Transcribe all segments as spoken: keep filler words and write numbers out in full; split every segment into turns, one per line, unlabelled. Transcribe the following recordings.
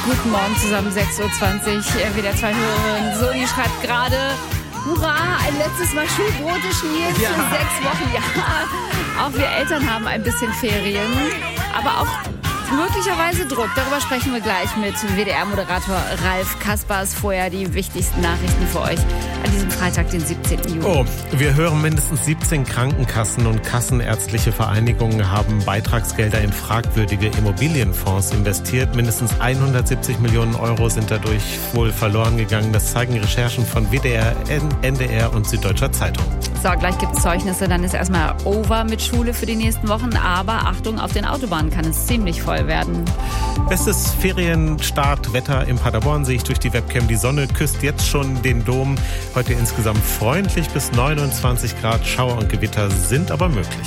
Guten Morgen zusammen, sechs Uhr zwanzig, W D R zwei Hörerin Soni schreibt gerade, hurra, ein letztes Mal Schulbrote schmieren
Ja.
für sechs Wochen. Ja, auch wir Eltern haben ein bisschen Ferien, aber auch möglicherweise Druck. Darüber sprechen wir gleich mit W D R-Moderator Ralf Kaspers. Vorher die wichtigsten Nachrichten für euch an diesem Freitag, den siebzehnten Juni.
Oh, wir hören, mindestens siebzehn Krankenkassen und kassenärztliche Vereinigungen haben Beitragsgelder in fragwürdige Immobilienfonds investiert. Mindestens hundertsiebzig Millionen Euro sind dadurch wohl verloren gegangen. Das zeigen Recherchen von W D R, N D R und Süddeutscher Zeitung.
So, gleich gibt es Zeugnisse, dann ist erstmal over mit Schule für die nächsten Wochen. Aber Achtung, auf den Autobahnen kann es ziemlich voll werden.
Bestes Ferienstartwetter in Paderborn sehe ich durch die Webcam. Die Sonne küsst jetzt schon den Dom. Heute insgesamt freundlich bis neunundzwanzig Grad. Schauer und Gewitter sind aber möglich.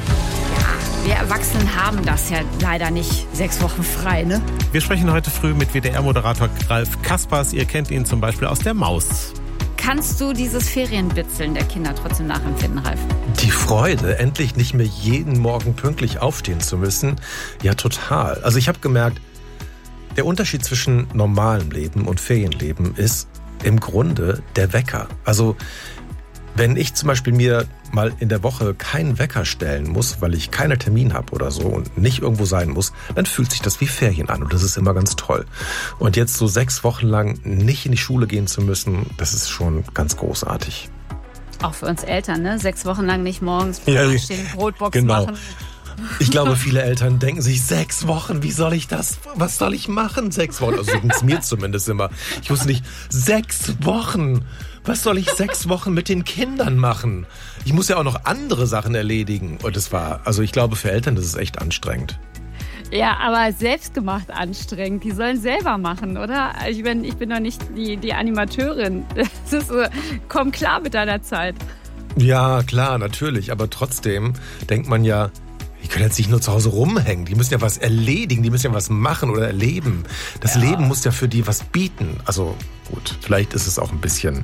Ja, wir Erwachsenen haben das ja leider nicht sechs Wochen frei, ne?
Wir sprechen heute früh mit W D R-Moderator Ralf Kaspers. Ihr kennt ihn zum Beispiel aus der Maus.
Kannst du dieses Ferienbitzeln der Kinder trotzdem nachempfinden, Ralf?
Die Freude, endlich nicht mehr jeden Morgen pünktlich aufstehen zu müssen, ja total. Also ich habe gemerkt, der Unterschied zwischen normalem Leben und Ferienleben ist im Grunde der Wecker. Also wenn ich zum Beispiel mir mal in der Woche keinen Wecker stellen muss, weil ich keinen Termin habe oder so und nicht irgendwo sein muss, dann fühlt sich das wie Ferien an und das ist immer ganz toll. Und jetzt so sechs Wochen lang nicht in die Schule gehen zu müssen, das ist schon ganz großartig.
Auch für uns Eltern, ne? Sechs Wochen lang nicht morgens
Ja,
stehen, Brotbox
genau.
machen.
Ich glaube, viele Eltern denken sich, sechs Wochen, wie soll ich das, was soll ich machen? Sechs Wochen, also so ging es mir zumindest immer. Ich wusste nicht, sechs Wochen, was soll ich sechs Wochen mit den Kindern machen? Ich muss ja auch noch andere Sachen erledigen. Und das war, also ich glaube, für Eltern, das ist echt anstrengend.
Ja, aber selbstgemacht anstrengend. Die sollen selber machen, oder? Ich bin, ich bin doch nicht die, die Animateurin. Das ist so, komm klar mit deiner Zeit.
Ja, klar, natürlich. Aber trotzdem denkt man ja, die können jetzt nicht nur zu Hause rumhängen. Die müssen ja was erledigen, die müssen ja was machen oder erleben. Das
Ja.
Leben muss ja für die was bieten. Also gut, vielleicht ist es auch ein bisschen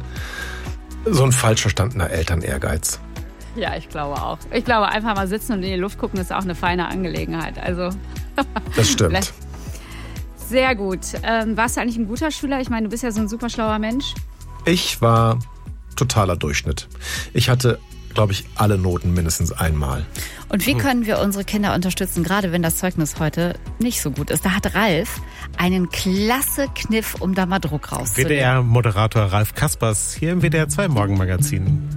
so ein falsch verstandener Elternehrgeiz.
Ja, ich glaube auch. Ich glaube, einfach mal sitzen und in die Luft gucken ist auch eine feine Angelegenheit. Also
Das stimmt.
sehr gut. Ähm, warst du eigentlich ein guter Schüler? Ich meine, du bist ja so ein super schlauer Mensch.
Ich war totaler Durchschnitt. Ich hatte, glaube ich, alle Noten mindestens einmal.
Und wie können wir unsere Kinder unterstützen, gerade wenn das Zeugnis heute nicht so gut ist? Da hat Ralf einen klasse Kniff, um da mal Druck
W
rauszunehmen.
D R-Moderator Ralf Kaspers hier im W D R zwei Morgenmagazin.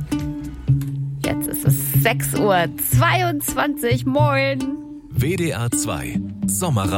Jetzt ist es sechs Uhr zweiundzwanzig. Moin.
W D R zwei Sommerradio.